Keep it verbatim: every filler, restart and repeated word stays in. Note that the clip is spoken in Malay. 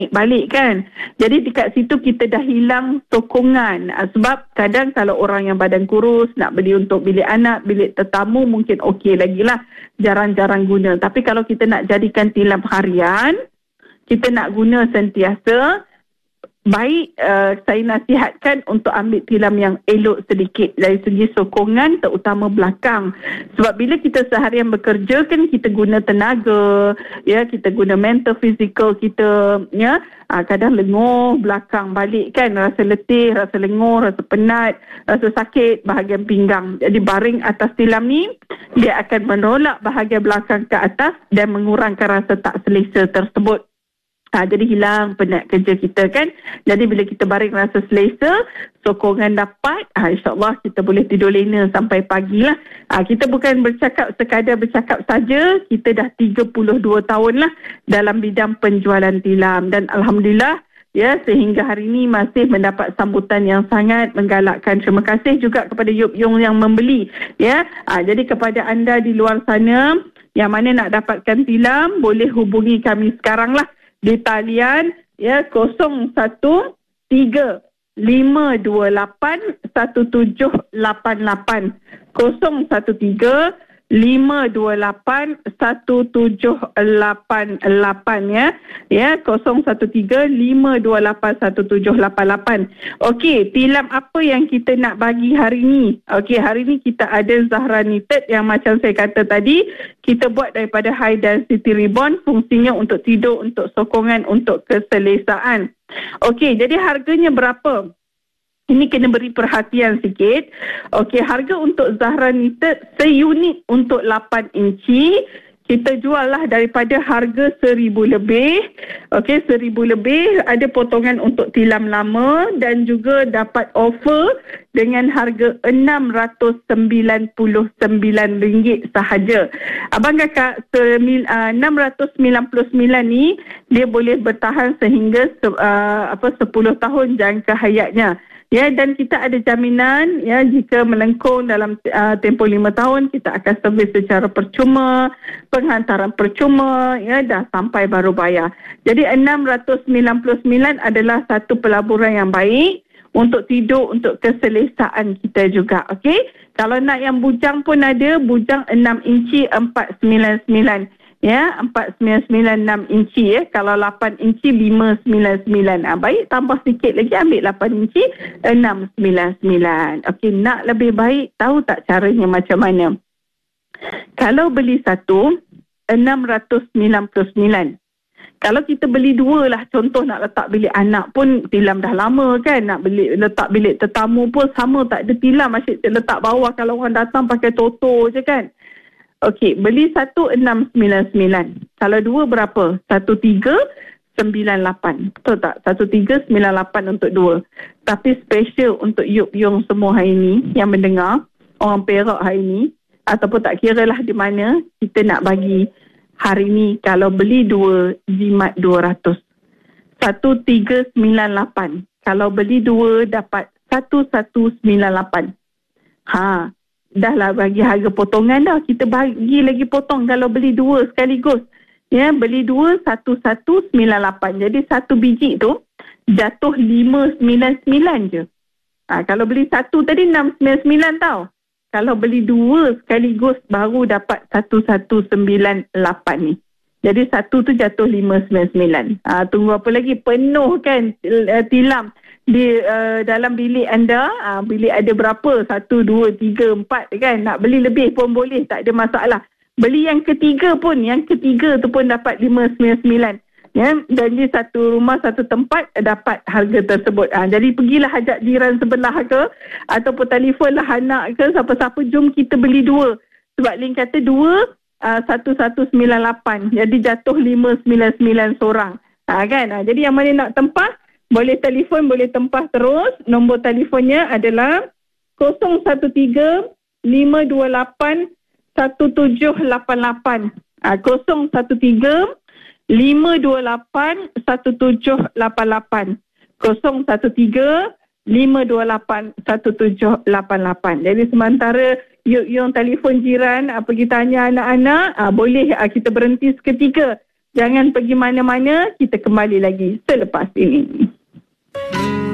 balik kan. Jadi dekat situ kita dah hilang sokongan. Sebab kadang kalau orang yang badan kurus nak beli untuk bilik anak, bilik tetamu mungkin okey lagi lah. Jarang-jarang guna. Tapi kalau kita nak jadikan tilam harian, kita nak guna sentiasa, baik uh, saya nasihatkan untuk ambil tilam yang elok sedikit dari segi sokongan, terutama belakang. Sebab bila kita seharian bekerja kan kita guna tenaga, ya, kita guna mental, fizikal kita, ya. Uh, kadang lenguh belakang balik kan, rasa letih, rasa lenguh, rasa penat, rasa sakit bahagian pinggang. Jadi baring atas tilam ni dia akan menolak bahagian belakang ke atas dan mengurangkan rasa tak selesa tersebut. Ha, jadi hilang penat kerja kita kan. Jadi bila kita baring rasa selesa, sokongan dapat, ha, insyaAllah kita boleh tidur lena sampai pagi lah. Ha, kita bukan bercakap sekadar bercakap saja, kita dah tiga puluh dua tahun lah dalam bidang penjualan tilam. Dan Alhamdulillah, ya, sehingga hari ini masih mendapat sambutan yang sangat menggalakkan. Terima kasih juga kepada Yup Yong yang membeli, ya. Ha, jadi kepada anda di luar sana yang mana nak dapatkan tilam, boleh hubungi kami sekarang lah di talian, ya, kosong satu tiga lima dua lapan satu tujuh lapan lapan, kosong satu tiga lima dua lapan satu tujuh lapan lapan, ya. Ya, kosong satu tiga lima dua lapan satu tujuh lapan lapan. Okey, tilam apa yang kita nak bagi hari ni? Okey, hari ni kita ada Zahra Knitted yang macam saya kata tadi, kita buat daripada high density ribbon, fungsinya untuk tidur, untuk sokongan, untuk keselesaan. Okey, jadi harganya berapa? Ini kena beri perhatian sikit. Okey, harga untuk Zahra Knitted seunit untuk lapan inci, kita jual lah daripada harga seribu lebih. Okey, seribu lebih, ada potongan untuk tilam lama dan juga dapat offer dengan harga enam ratus sembilan puluh sembilan ringgit sahaja. Abang kakak, enam ratus sembilan puluh sembilan ni dia boleh bertahan sehingga uh, apa sepuluh tahun jangka hayatnya. Ya, dan kita ada jaminan, ya, jika melengkung dalam uh, tempoh lima tahun, kita akan servis secara percuma, penghantaran percuma, ya, dah sampai baru bayar. Jadi enam ratus sembilan puluh sembilan adalah satu pelaburan yang baik untuk tidur, untuk keselesaan kita juga, okey? Kalau nak yang bujang pun ada, bujang enam inci empat sembilan sembilan. Ya, empat sembilan sembilan enam inci, ya. Kalau lapan inci lima sembilan sembilan. Ah, baik, tambah sikit lagi, ambil lapan inci enam sembilan sembilan. Okey, nak lebih baik, tahu tak caranya macam mana? Kalau beli satu, enam ratus sembilan puluh sembilan. Kalau kita beli dua lah, contoh nak letak bilik anak pun tilam dah lama kan, nak beli letak bilik tetamu pun sama, tak ada tilam, asyik letak bawah kalau orang datang pakai toto je kan. Okey, beli satu enam sembilan sembilan. Kalau dua berapa? Satu tiga sembilan lapan. Betul tak? Satu tiga sembilan lapan untuk dua. Tapi special untuk Yup Yong semua hari ni yang mendengar, orang Perak hari ni, ataupun tak kira lah di mana, kita nak bagi hari ni kalau beli dua, jimat dua ratus. Satu tiga sembilan lapan. Kalau beli dua dapat satu satu sembilan lapan. Ha. Dah lah bagi harga potongan dah. Kita bagi lagi potong kalau beli dua sekaligus. Ya, beli dua, satu satu sembilan lapan. Jadi satu biji tu jatuh lima sembilan sembilan je. Ha, kalau beli satu tadi enam sembilan sembilan tau. Kalau beli dua sekaligus baru dapat satu satu sembilan lapan ni. Jadi satu tu jatuh lima sembilan sembilan. Ha, tunggu apa lagi? Penuh kan tilam di uh, dalam bilik anda. Uh, bilik ada berapa? Satu, dua, tiga, empat kan. Nak beli lebih pun boleh, tak ada masalah. Beli yang ketiga pun, yang ketiga tu pun dapat lima sembilan sembilan. Ya, dan di satu rumah, satu tempat dapat harga tersebut. Uh, jadi pergilah ajak jiran sebelah ke, ataupun telefonlah anak ke, siapa-siapa, jom kita beli dua. Sebab Lin kata dua, uh, satu satu sembilan lapan. Jadi jatuh lima sembilan sembilan seorang. Uh, kan? Uh, jadi yang mana nak tempah, boleh telefon, boleh tempah terus. Nombor telefonnya adalah kosong satu tiga lima dua lapan satu tujuh lapan lapan. Ha, kosong satu tiga lima dua lapan satu tujuh lapan lapan. kosong satu tiga lima dua lapan satu tujuh lapan lapan. Jadi sementara Yup Yong telefon jiran, pergi tanya anak-anak, ha, boleh ha, kita berhenti seketika Jangan pergi mana-mana, kita kembali lagi selepas ini.